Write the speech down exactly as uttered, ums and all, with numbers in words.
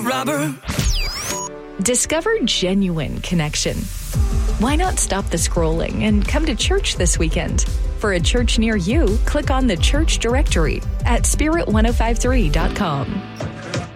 robber. Discover genuine connection. Why not stop the scrolling and come to church this weekend? For a church near you, click on the church directory at spirit ten fifty-three dot com.